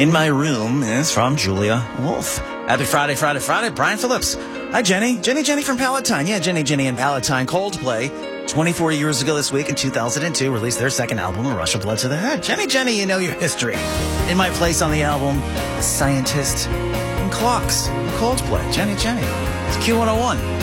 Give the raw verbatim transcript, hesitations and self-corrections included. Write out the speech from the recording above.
In My Room is from Julia Wolf. Happy Friday, Friday, Friday. Brian Phillips. Hi, Jenny. Jenny, Jenny from Palatine. Yeah, Jenny, Jenny and Palatine. Coldplay, twenty-four years ago this week in two thousand two, released their second album, A Rush of Blood to the Head. Jenny, Jenny, you know your history. In my place on the album, The Scientist and Clocks. Coldplay. Jenny, Jenny. It's Q one oh one.